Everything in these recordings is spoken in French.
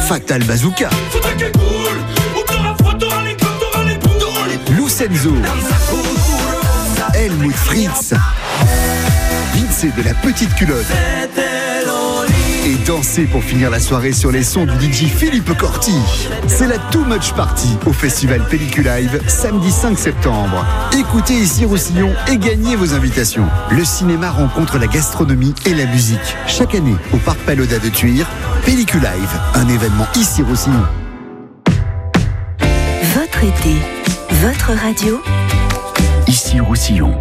Fatal Bazooka, Lucenzo, Helmut Fritz, Vince de la petite culotte. Et danser pour finir la soirée sur les sons du DJ Philippe Corti. C'est la Too Much Party au festival Pelliculive, samedi 5 septembre. Écoutez Ici Roussillon et gagnez vos invitations. Le cinéma rencontre la gastronomie et la musique. Chaque année, au Parc Pagoda de Thuir, Pelliculive, un événement Ici Roussillon. Votre été, votre radio. Ici Roussillon.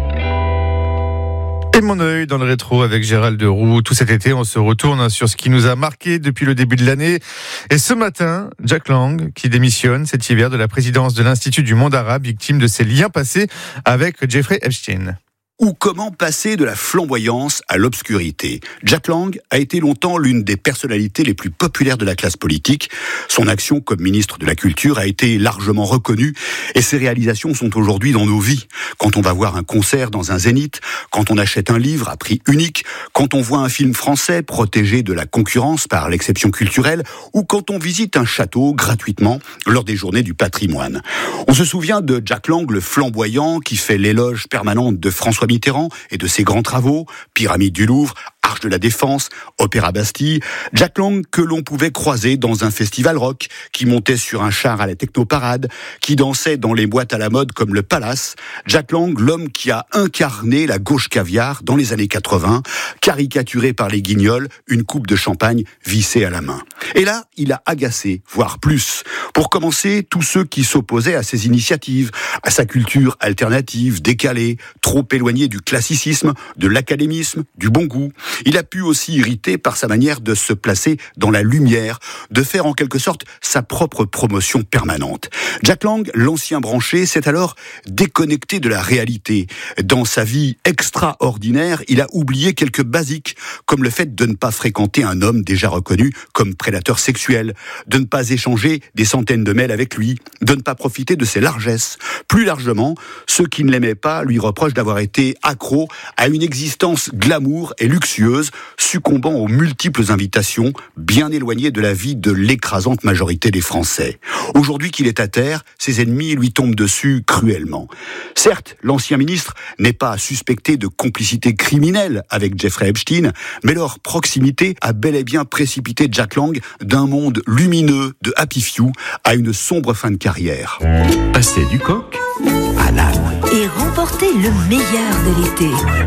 Et mon œil dans le rétro avec Gérald Deroux. Tout cet été, on se retourne sur ce qui nous a marqué depuis le début de l'année. Et ce matin, Jack Lang, qui démissionne cet hiver de la présidence de l'Institut du monde arabe, victime de ses liens passés avec Jeffrey Epstein. Ou comment passer de la flamboyance à l'obscurité. Jack Lang a été longtemps l'une des personnalités les plus populaires de la classe politique. Son action comme ministre de la Culture a été largement reconnue et ses réalisations sont aujourd'hui dans nos vies. Quand on va voir un concert dans un zénith, quand on achète un livre à prix unique, quand on voit un film français protégé de la concurrence par l'exception culturelle ou quand on visite un château gratuitement lors des journées du patrimoine. On se souvient de Jack Lang le flamboyant qui fait l'éloge permanente de François Mitterrand et de ses grands travaux, Pyramide du Louvre, Arche de la Défense, Opéra Bastille. Jack Lang que l'on pouvait croiser dans un festival rock, qui montait sur un char à la technoparade, qui dansait dans les boîtes à la mode comme le Palace. Jack Lang, l'homme qui a incarné la gauche caviar dans les années 80, caricaturé par les guignols, une coupe de champagne vissée à la main. Et là, il a agacé, voire plus. Pour commencer, tous ceux qui s'opposaient à ses initiatives, à sa culture alternative, décalée, trop éloignée du classicisme, de l'académisme, du bon goût. Il a pu aussi irriter par sa manière de se placer dans la lumière, de faire en quelque sorte sa propre promotion permanente. Jack Lang, l'ancien branché, s'est alors déconnecté de la réalité. Dans sa vie extraordinaire, il a oublié quelques basiques, comme le fait de ne pas fréquenter un homme déjà reconnu comme prédateur sexuel, de ne pas échanger des centaines de mails avec lui, de ne pas profiter de ses largesses. Plus largement, ceux qui ne l'aimaient pas lui reprochent d'avoir été accro à une existence glamour et luxueuse, succombant aux multiples invitations, bien éloignées de la vie de l'écrasante majorité des Français. Aujourd'hui qu'il est à terre, ses ennemis lui tombent dessus cruellement. Certes, l'ancien ministre n'est pas suspecté de complicité criminelle avec Jeffrey Epstein, mais leur proximité a bel et bien précipité Jack Lang d'un monde lumineux de Happy Few à une sombre fin de carrière. Passer du coq à l'âne. Et remporter le meilleur de l'été.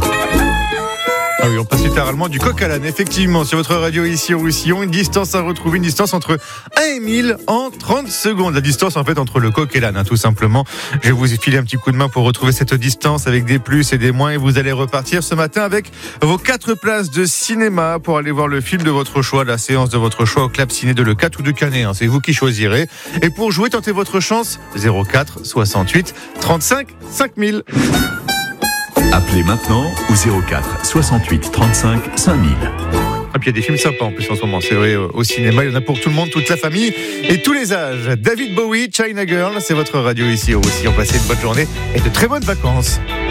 Ah oui, on passe littéralement du coq à l'âne. Effectivement, sur votre radio ici au Roussillon, une distance à retrouver, une distance entre 1 et 1000 en 30 secondes. La distance en fait entre le coq et l'âne, tout simplement. Je vais vous filer un petit coup de main pour retrouver cette distance avec des plus et des moins et vous allez repartir ce matin avec vos 4 places de cinéma pour aller voir le film de votre choix, la séance de votre choix au Club Ciné de Leucate ou de Canet. C'est vous qui choisirez. Et pour jouer, tentez votre chance 04 68 35 5000. Appelez maintenant au 04 68 35 5000. Et puis il y a des films sympas en plus en ce moment, c'est vrai, au cinéma, il y en a pour tout le monde, toute la famille et tous les âges. David Bowie, China Girl, c'est votre radio ici au Roussillon. Passez une bonne journée et de très bonnes vacances.